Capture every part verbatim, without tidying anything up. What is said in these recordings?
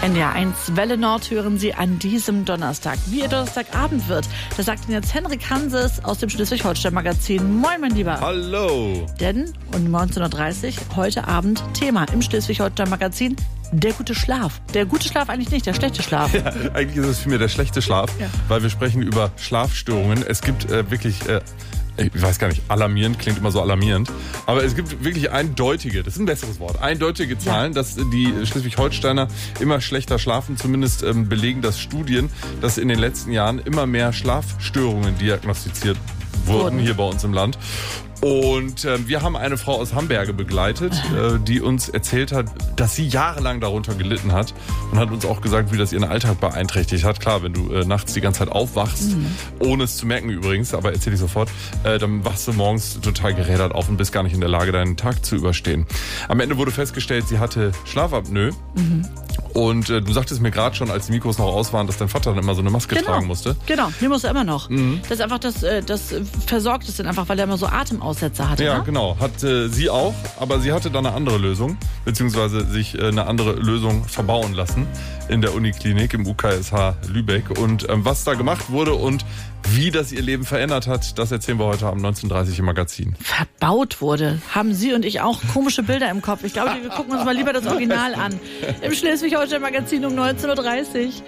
N D R eins Welle Nord hören Sie an diesem Donnerstag. Wie Ihr Donnerstagabend wird, das sagt Ihnen jetzt Henrik Hanses aus dem Schleswig-Holstein-Magazin. Moin, mein Lieber. Hallo. Denn um neunzehn Uhr dreißig heute Abend Thema im Schleswig-Holstein-Magazin: der gute Schlaf. Der gute Schlaf eigentlich nicht, der schlechte Schlaf. Ja, eigentlich ist es vielmehr der schlechte Schlaf, ja. Weil wir sprechen über Schlafstörungen. Es gibt äh, wirklich... Äh, ich weiß gar nicht, alarmierend klingt immer so alarmierend, aber es gibt wirklich eindeutige, das ist ein besseres Wort, eindeutige Zahlen, ja. Dass die Schleswig-Holsteiner immer schlechter schlafen. Zumindest ähm, belegen das Studien, dass in den letzten Jahren immer mehr Schlafstörungen diagnostiziert wurden hier bei uns im Land. Und äh, wir haben eine Frau aus Hamberge begleitet, äh, die uns erzählt hat, dass sie jahrelang darunter gelitten hat und hat uns auch gesagt, wie das ihren Alltag beeinträchtigt hat. Klar, wenn du äh, nachts die ganze Zeit aufwachst, mhm. ohne es zu merken übrigens, aber erzähl ich sofort, äh, dann wachst du morgens total gerädert auf und bist gar nicht in der Lage, deinen Tag zu überstehen. Am Ende wurde festgestellt, sie hatte Schlafapnoe. Mhm. Und äh, du sagtest mir gerade schon, als die Mikros noch aus waren, dass dein Vater dann immer so eine Maske genau. tragen musste. Genau, die muss er immer noch. Mhm. Das ist einfach das, das versorgt es dann einfach, weil er immer so Atemaussetzer hatte. Ja, ne? genau. Hat äh, sie auch, aber sie hatte dann eine andere Lösung, beziehungsweise sich äh, eine andere Lösung verbauen lassen in der Uniklinik im U K S H Lübeck. Und ähm, was da gemacht wurde und wie das ihr Leben verändert hat, das erzählen wir heute am neunzehn Uhr dreißig im Magazin. Verbaut wurde, haben Sie und ich auch komische Bilder im Kopf. Ich glaube, wir gucken uns mal lieber das Original an. Im Schleswig-Holstein-Magazin um neunzehn Uhr dreißig.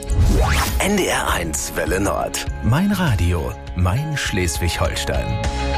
N D R eins Welle Nord. Mein Radio, mein Schleswig-Holstein.